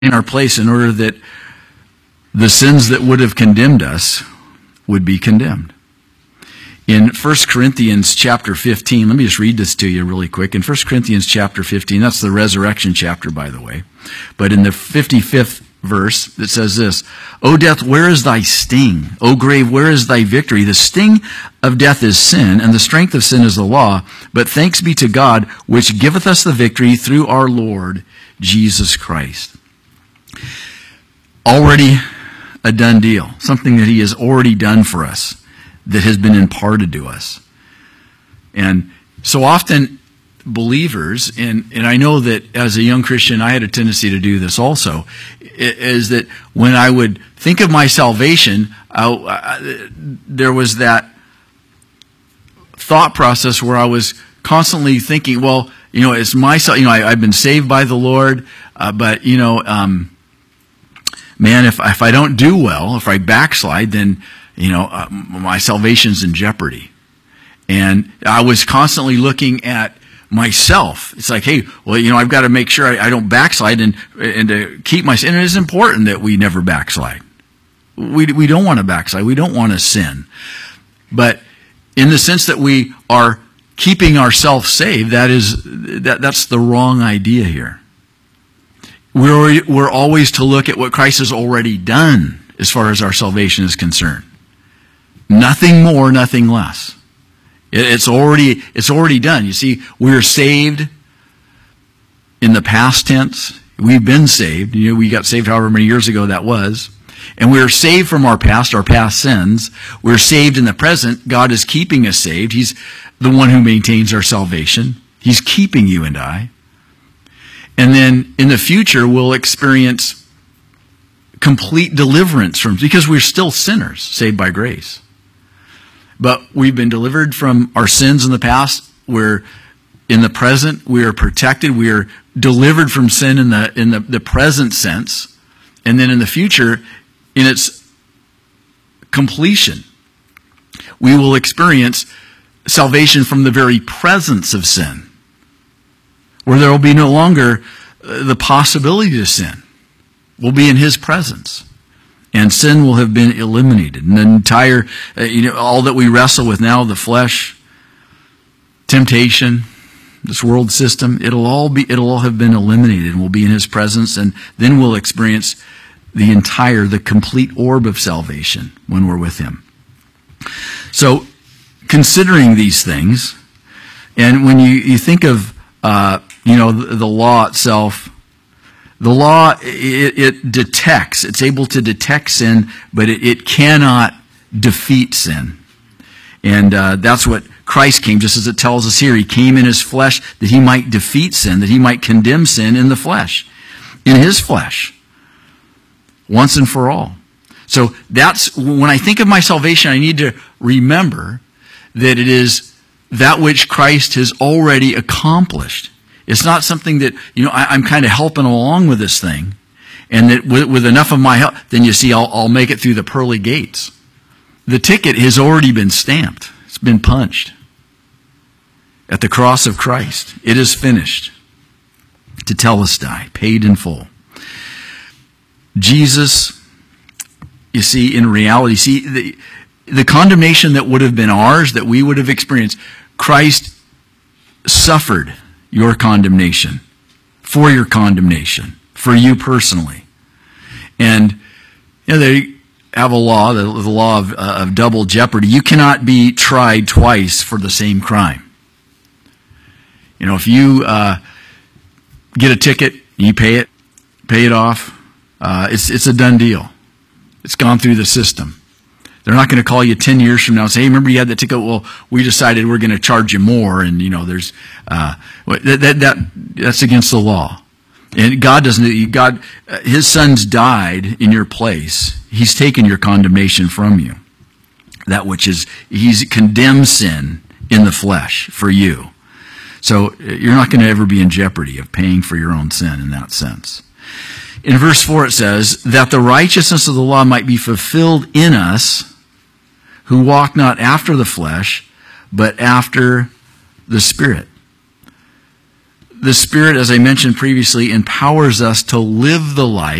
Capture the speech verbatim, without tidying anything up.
in our place in order that the sins that would have condemned us would be condemned. In First Corinthians chapter fifteen, let me just read this to you really quick. In First Corinthians chapter fifteen, that's the resurrection chapter, by the way. But in the fifty-fifth verse, it says this, O death, where is thy sting? O grave, where is thy victory? The sting of death is sin, and the strength of sin is the law. But thanks be to God, which giveth us the victory through our Lord Jesus Christ. Already a done deal. Something that he has already done for us, that has been imparted to us. And so often believers, and, and I know that as a young Christian I had a tendency to do this also, is that when I would think of my salvation, I, I, there was that thought process where I was constantly thinking, well, you know, it's my, you know, I, I've been saved by the Lord, uh, but, you know, um, man, if, if I don't do well, if I backslide, then you know, uh, my salvation's in jeopardy. And I was constantly looking at myself. It's like, hey, well, you know, I've got to make sure I, I don't backslide, and and to keep my sin. And it is important that we never backslide. We we don't want to backslide. We don't want to sin. But in the sense that we are keeping ourselves saved, that is that that's the wrong idea here. We're we're always to look at what Christ has already done as far as our salvation is concerned. Nothing more, nothing less. It's already, it's already done. You see, we're saved in the past tense. We've been saved. You know, we got saved however many years ago that was. And we're saved from our past, our past sins. We're saved in the present. God is keeping us saved. He's the one who maintains our salvation. He's keeping you and I. And then in the future, we'll experience complete deliverance from, because we're still sinners, saved by grace. But we've been delivered from our sins in the past. We're in the present. We are protected. We are delivered from sin in the in the, the present sense. And then in the future, in its completion, we will experience salvation from the very presence of sin, where there will be no longer the possibility to sin. We'll be in his presence. And sin will have been eliminated. And the entire, uh, you know, all that we wrestle with now, the flesh, temptation, this world system, it'll all be, it'll all have been eliminated, and we'll be in his presence, and then we'll experience the entire, the complete orb of salvation when we're with him. So, considering these things, and when you, you think of, uh, you know, the, the law itself, the law, it, it detects, it's able to detect sin, but it, it cannot defeat sin. And uh, that's what Christ came, just as it tells us here. He came in his flesh that he might defeat sin, that he might condemn sin in the flesh, in his flesh, once and for all. So that's, when I think of my salvation, I need to remember that it is that which Christ has already accomplished. It's not something that, you know, I, I'm kind of helping along with this thing, and that with, with enough of my help, then you see, I'll, I'll make it through the pearly gates. The ticket has already been stamped. It's been punched. At the cross of Christ, it is finished. Tetelestai, paid in full. Jesus, you see, in reality, see, the, the condemnation that would have been ours, that we would have experienced, Christ suffered your condemnation, for your condemnation, for you personally. And you know, they have a law, the, the law of, uh, of double jeopardy. You cannot be tried twice for the same crime. You know, if you uh, get a ticket, you pay it, pay it off, uh, it's it's a done deal. It's gone through the system. They're not going to call you ten years from now and say, hey, remember you had that ticket? Well, we decided we're going to charge you more. And, you know, there's, uh, that, that, that, that's against the law. And God doesn't, God, his son's died in your place. He's taken your condemnation from you. That which is, he's condemned sin in the flesh for you. So you're not going to ever be in jeopardy of paying for your own sin in that sense. In verse four it says, that the righteousness of the law might be fulfilled in us, who walk not after the flesh, but after the Spirit. the Spirit, as I mentioned previously, empowers us to live the life